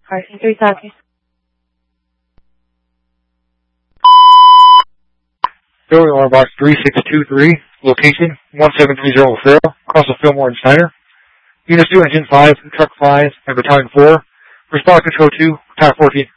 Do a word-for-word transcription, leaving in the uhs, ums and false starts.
Carson three talking. Building alarm box three six two three, location one seven three zero Farrell, across of Fillmore and Snyder. Units two, Engine five, Truck five, and Battalion four. Response Control two, Tower fourteen.